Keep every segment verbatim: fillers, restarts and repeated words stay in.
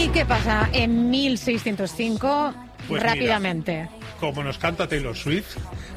qué pasa en mil seiscientos cinco? Pues rápidamente. Mira, como nos canta Taylor Swift,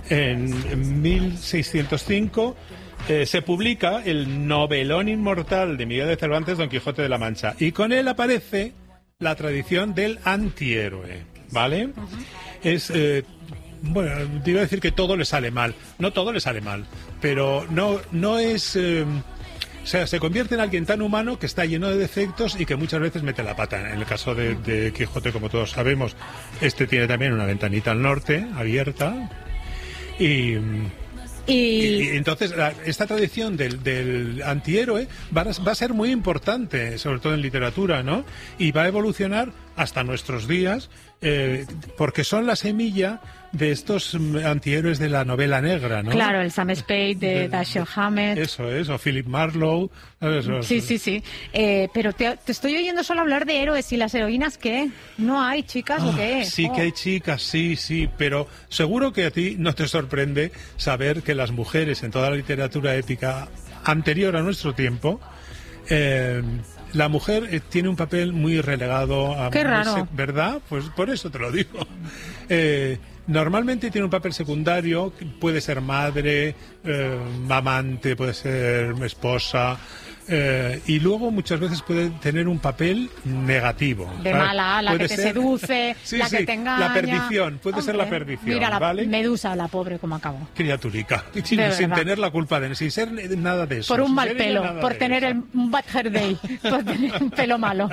en mil seiscientos cinco eh, se publica el novelón inmortal de Miguel de Cervantes, Don Quijote de la Mancha, y con él aparece la tradición del antihéroe, ¿vale? Uh-huh. Es... Eh, Bueno, te iba a decir que todo le sale mal. No todo le sale mal, pero no, no es... Eh, o sea, se convierte en alguien tan humano que está lleno de defectos y que muchas veces mete la pata. En el caso de, de Quijote, como todos sabemos, este tiene también una ventanita al norte abierta. Y... Y... y, y entonces la, esta tradición del, del antihéroe va a, va a ser muy importante, sobre todo en literatura, ¿no? Y va a evolucionar hasta nuestros días, eh, porque son la semilla de estos antihéroes de la novela negra, ¿no? Claro, el Sam Spade de, de Dashiell Hammett. Eso es, o Philip Marlowe. Eso, sí, sí, sí. Eh, pero te, te estoy oyendo solo hablar de héroes, ¿y las heroínas qué? ¿No hay chicas oh, o qué? Sí oh. que hay chicas, sí, sí, pero seguro que a ti no te sorprende saber que las mujeres en toda la literatura épica anterior a nuestro tiempo... Eh, la mujer eh, tiene un papel muy relegado a... Qué raro. ¿Verdad? Pues por eso te lo digo. Eh, normalmente tiene un papel secundario, puede ser madre, eh, amante, puede ser esposa... Eh, y luego muchas veces puede tener un papel negativo. De ¿sabes? mala, la puede que te ser... seduce, sí, la sí, que te engaña. La perdición, puede Hombre, ser la perdición. Mira la ¿vale? Medusa, la pobre, como acabó. Criaturica, sin, sin tener la culpa de sin ser nada de eso. Por un sin mal pelo, por tener el, un bad hair day, por tener un pelo malo.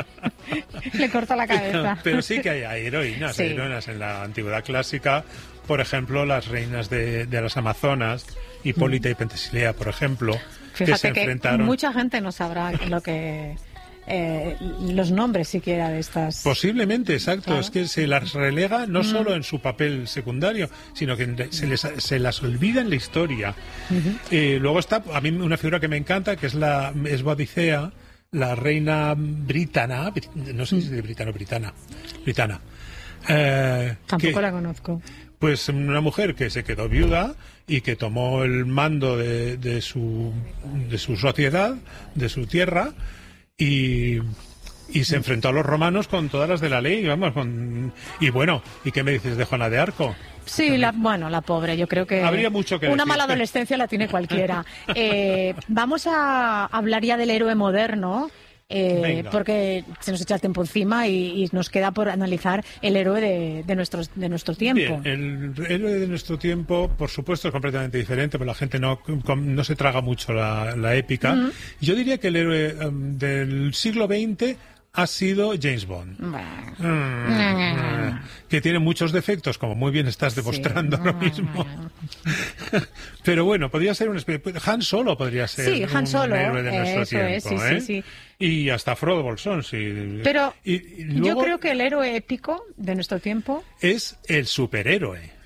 Le corta la cabeza. Pero sí que hay heroínas, sí. heroínas en la antigüedad clásica. Por ejemplo, las reinas de, de las Amazonas, Hipólita mm. y Pentesilea, por ejemplo. Fíjate que se que enfrentaron. Mucha gente no sabrá lo que eh, los nombres siquiera de estas. Posiblemente, exacto. Claro. Es que se las relega no mm. solo en su papel secundario, sino que se, les, se las olvida en la historia. Uh-huh. Eh, luego está, a mí una figura que me encanta, que es la es Boadicea, la reina britana, no sé si es de britano o britana, britana. Eh, Tampoco que, la conozco. Pues una mujer que se quedó viuda y que tomó el mando de, de su de su sociedad, de su tierra, y, y se enfrentó a los romanos con todas las de la ley, vamos, con, y bueno, ¿y qué me dices de Juana de Arco? Sí, la, bueno, la pobre, yo creo que... Habría mucho que Una decir. Mala adolescencia la tiene cualquiera. eh, vamos a hablar ya del héroe moderno. Eh, porque se nos echa el tiempo encima y, y nos queda por analizar el héroe de, de, nuestro, de nuestro tiempo. Bien, el héroe de nuestro tiempo, por supuesto, es completamente diferente, pero la gente no, no se traga mucho la, la épica. Uh-huh. Yo diría que el héroe um, del siglo veinte ha sido James Bond. Bah. Mm, mm, que tiene muchos defectos, como muy bien estás demostrando sí. ahora mismo. Pero bueno, podría ser un especie... Han Solo podría ser sí, Han Solo, un héroe de nuestro eso tiempo. Es, sí, ¿eh? sí, sí. Y hasta Frodo Bolsón, sí. Pero y, y luego yo creo que el héroe épico de nuestro tiempo es el superhéroe.